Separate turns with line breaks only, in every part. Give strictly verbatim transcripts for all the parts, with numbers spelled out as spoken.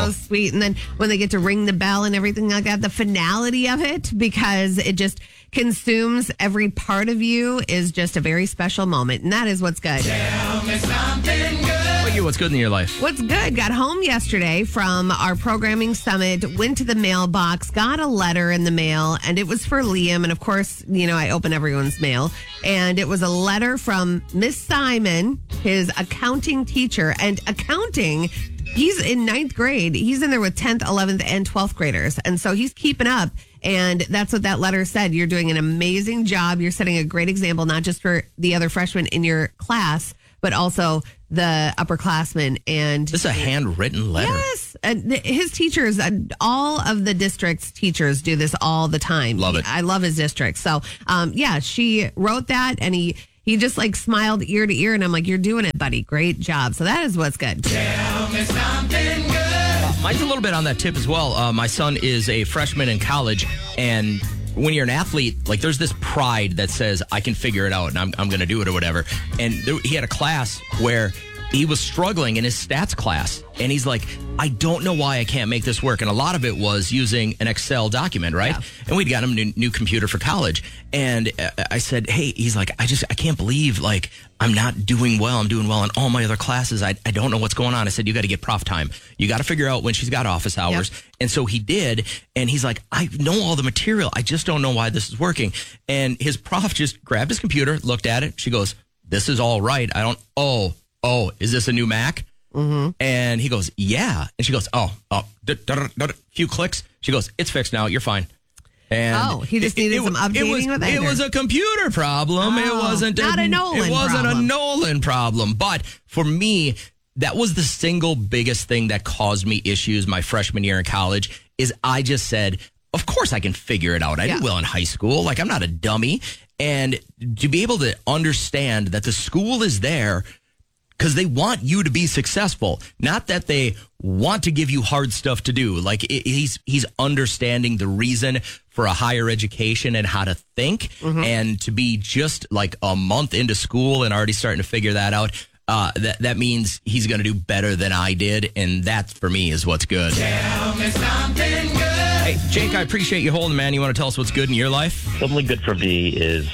so sweet. And then when they get to ring the bell and everything like that, the finality of it, because it just consumes every part of you, is just a very special moment. And that is what's good.
Tell me something good.
What you, what's good in your life?
What's good? Got home yesterday from our programming summit, went to the mailbox, got a letter in the mail, and it was for Liam. And of course, you know, I open everyone's mail. And it was a letter from Miss Simon, his accounting teacher. And accounting, he's in ninth grade. He's in there with tenth, eleventh, and twelfth graders. And so he's keeping up. And that's what that letter said. You're doing an amazing job. You're setting a great example, not just for the other freshmen in your class, but also the upperclassmen. And
this is a handwritten letter.
Yes. And his teachers, all of the district's teachers do this all the time.
Love it.
I love his district. So, um, yeah, she wrote that, and he, he just like smiled ear to ear. And I'm like, you're doing it, buddy. Great job. So that is what's good.
Tell me something good.
Mine's a little bit on that tip as well. Uh, my son is a freshman in college, and when you're an athlete, like there's this pride that says, I can figure it out and I'm, I'm going to do it or whatever. And there, he had a class where he was struggling in his stats class. And he's like, I don't know why I can't make this work. And a lot of it was using an Excel document, right? Yeah. And we'd got him a new, new computer for college. And uh, I said, hey, he's like, I just, I can't believe like I'm not doing well. I'm doing well in all my other classes. I, I don't know what's going on. I said, you got to get prof time. You got to figure out when she's got office hours. Yep. And so he did. And he's like, I know all the material. I just don't know why this is working. And his prof just grabbed his computer, looked at it. She goes, this is all right. I don't, oh, oh, is this a new Mac? Mm-hmm. And he goes, yeah. And she goes, oh, oh, a few clicks. She goes, it's fixed now. You're fine. And
oh, he just needed
it,
some updating
it was,
with it.
It was a computer problem.
Oh,
it wasn't
not
a,
a Nolan
It wasn't
problem.
a Nolan problem. But for me, that was the single biggest thing that caused me issues my freshman year in college. Is I just said, of course I can figure it out. I
yeah.
did well in high school. Like I'm not a dummy. And to be able to understand that the school is there because they want you to be successful, not that they want to give you hard stuff to do. Like it, he's he's understanding the reason for a higher education and how to think, mm-hmm. and to be just like a month into school and already starting to figure that out. Uh, that that means he's going to do better than I did, and that for me is what's good.
Tell me something good.
Hey, Jake, I appreciate you holding, man. You want to tell us what's good in your life?
Something good for me is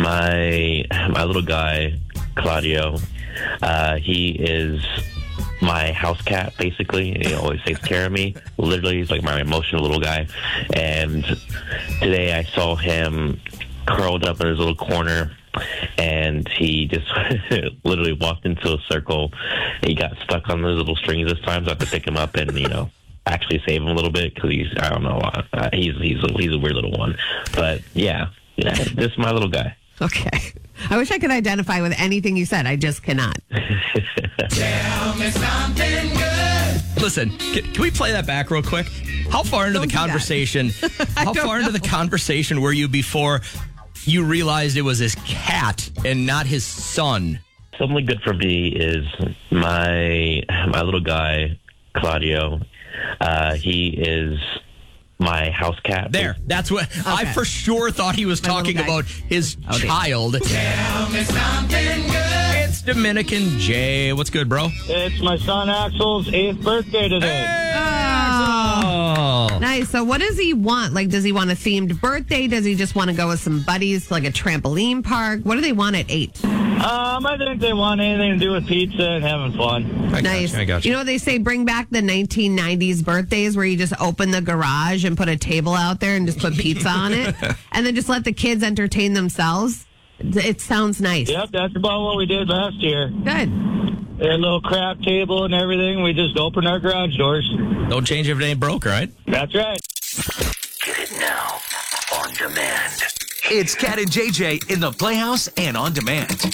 my my little guy, Claudio. Uh, he is my house cat, basically. He always takes care of me. Literally, he's like my emotional little guy. And today I saw him curled up in his little corner, and he just literally walked into a circle. He got stuck on those little strings this time, so I had to pick him up and, you know, actually save him a little bit because he's, I don't know, uh, he's he's a, he's a weird little one. But yeah, yeah, this is my little guy.
Okay. I wish I could identify with anything you said. I just cannot.
Tell me something good.
Listen, can, can we play that back real quick? How far into
Don't
the conversation, how far
know.
into the conversation were you before you realized it was his cat and not his son?
Something good for me is my my little guy, Claudio. Uh, he is my house cat.
There, that's what okay. I for sure thought he was
my
talking about his
oh,
child.
Tell me something good.
It's Dominican Jay. What's good, bro?
It's my son Axel's eighth birthday today.
Hey,
oh,
Axel.
nice. So what does he want? Like, does he want a themed birthday? Does he just want to go with some buddies to like a trampoline park? What do they want at eight?
Um, I think they want anything to do with pizza and having fun.
I
Nice.
Got you, I got you.
You know what they say? Bring back the nineteen nineties birthdays where you just open the garage and put a table out there and just put pizza on it, and then just let the kids entertain themselves. It sounds nice.
Yep, that's about what we did last year.
Good.
A little craft table and everything. We just opened our garage doors.
Don't change if it ain't broke, right?
That's right.
Get it now on demand. It's Cat and J J in the Playhouse and on demand.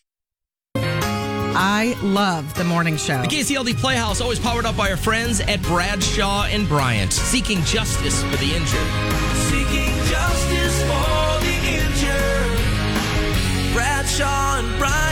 I love the morning show.
The K C L D Playhouse, always powered up by our friends at Bradshaw and Bryant, seeking justice for the injured.
Seeking justice for the injured. Bradshaw and Bryant.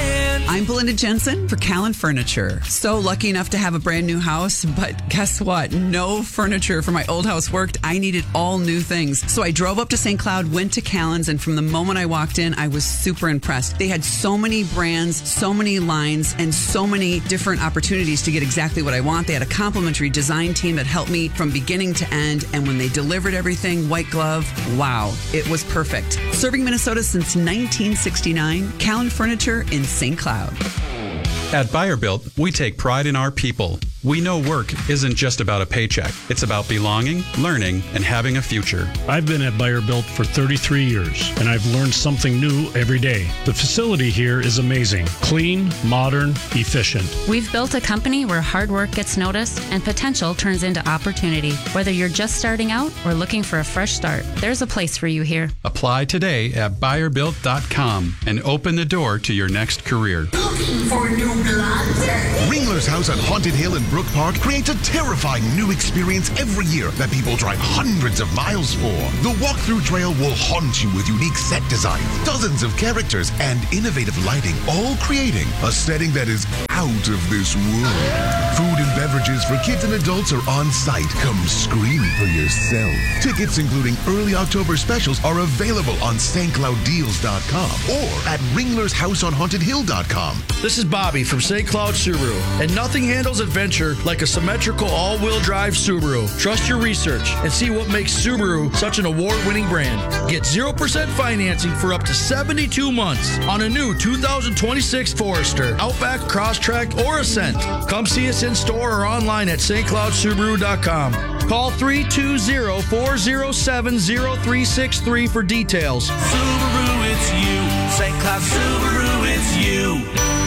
I'm Belinda Jensen for Callan Furniture. So lucky enough to have a brand new house, but guess what? No furniture for my old house worked. I needed all new things. So I drove up to Saint Cloud, went to Callan's, and from the moment I walked in, I was super impressed. They had so many brands, so many lines, and so many different opportunities to get exactly what I want. They had a complimentary design team that helped me from beginning to end, and when they delivered everything, white glove, wow, it was perfect. Serving Minnesota since nineteen sixty-nine, Callan Furniture in Saint Cloud.
At Buyer Built, we take pride in our people. We know work isn't just about a paycheck. It's about belonging, learning, and having a future.
I've been at Buyer Built for thirty-three years, and I've learned something new every day. The facility here is amazing. Clean, modern, efficient.
We've built a company where hard work gets noticed and potential turns into opportunity. Whether you're just starting out or looking for a fresh start, there's a place for you here.
Apply today at buyer built dot com and open the door to your next career.
Looking for new blood? Ringler's House on Haunted Hill in Brook Park creates a terrifying new experience every year that people drive hundreds of miles for. The walkthrough trail will haunt you with unique set designs, dozens of characters, and innovative lighting, all creating a setting that is out of this world. Food and beverages for kids and adults are on site. Come scream for yourself. Tickets, including early October specials, are available on Saint Cloud Deals dot com or at Ringler's House on Haunted Hill dot com.
This is Bobby from Saint Cloud Subaru, and nothing handles adventure like a symmetrical all-wheel drive Subaru. Trust your research and see what makes Subaru such an award-winning brand. Get zero percent financing for up to seventy-two months on a new two thousand twenty-six Forester, Outback, Crosstrek, or Ascent. Come see us in store or online at Saint Cloud Subaru dot com. Call three two zero, four zero seven, zero three six three for details.
Subaru, it's you. Saint Cloud Subaru, it's you.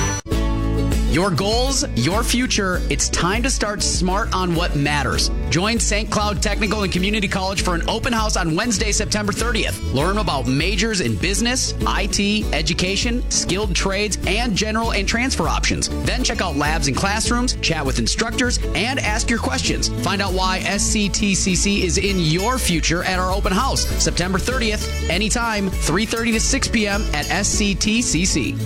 Your goals, your future. It's time to start smart on what matters. Join Saint Cloud Technical and Community College for an open house on Wednesday, September thirtieth. Learn about majors in business, I T, education, skilled trades, and general and transfer options. Then check out labs and classrooms, chat with instructors, and ask your questions. Find out why S C T C C is in your future at our open house, September thirtieth, anytime, three thirty to six p.m. at S C T C C.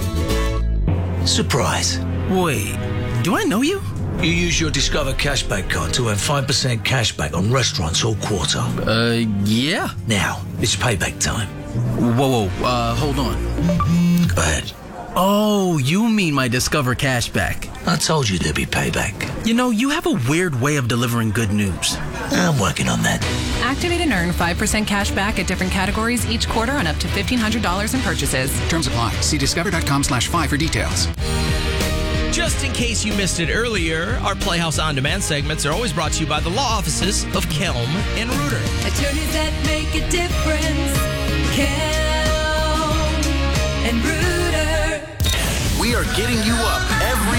Surprise. Wait, do I know you? You use your Discover Cashback card to earn five percent cashback on restaurants all quarter.
Uh, yeah.
Now, it's payback time.
Whoa, whoa, uh, hold on.
Go ahead.
Oh, you mean my Discover Cashback.
I told you there'd be payback.
You know, you have a weird way of delivering good news.
I'm working on that.
Activate and earn five percent cash back at different categories each quarter on up to fifteen hundred dollars in purchases.
Terms apply. See discover dot com slash five for details.
Just in case you missed it earlier, our Playhouse On Demand segments are always brought to you by the law offices of Kelm and Reuter.
Attorneys that make a difference. Kelm and Reuter.
We are getting you up every